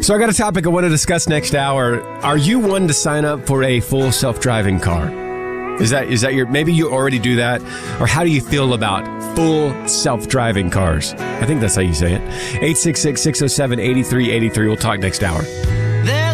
So I got a topic I want to discuss next hour. Are you one to sign up for a full self-driving car? Is that your, maybe you already do that? Or how do you feel about full self-driving cars? I think that's how you say it. 866-607-8383. We'll talk next hour.